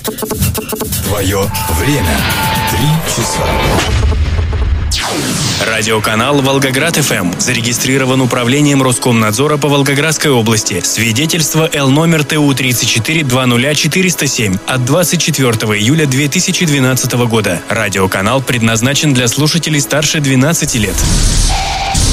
Твое время. 3 часа. Радиоканал «Волгоград-ФМ» зарегистрирован Управлением Роскомнадзора по Волгоградской области. Свидетельство Л номер ТУ-34-20407 от 24 июля 2012 года. Радиоканал предназначен для слушателей старше 12 лет.